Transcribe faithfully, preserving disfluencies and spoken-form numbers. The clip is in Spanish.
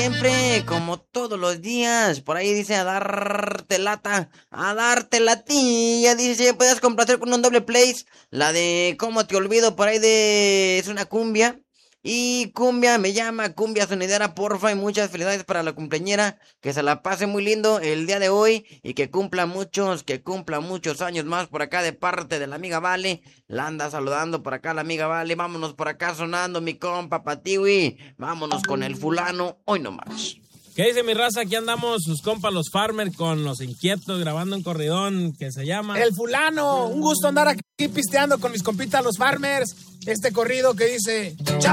siempre, como todos los días. Por ahí dice a darte lata, a darte latilla. Dice, si puedes complacer con un doble place. La de cómo te olvido, por ahí de... es una cumbia. Y cumbia, me llama cumbia sonidera, porfa, y muchas felicidades para la cumpleañera, que se la pase muy lindo el día de hoy y que cumpla muchos, que cumpla muchos años más por acá de parte de la amiga Vale. La anda saludando por acá la amiga Vale. Vámonos por acá sonando mi compa Patiwi, vámonos con el fulano, hoy nomás. ¿Qué dice mi raza? Aquí andamos sus compas los Farmer con los inquietos grabando un corridón que se llama El Fulano. Un gusto andar aquí pisteando con mis compitas los Farmers. Este corrido que dice...